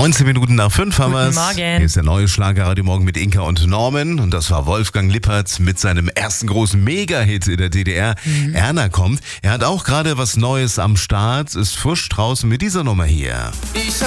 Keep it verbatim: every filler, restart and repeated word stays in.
neunzehn Minuten nach fünf haben wir es. Morgen. Hier ist der neue Schlagerradio Morgen mit Inka und Norman. Und das war Wolfgang Lippert mit seinem ersten großen Mega-Hit in der D D R. Mhm. Erna kommt. Er hat auch gerade was Neues am Start, ist frisch draußen mit dieser Nummer hier. Ich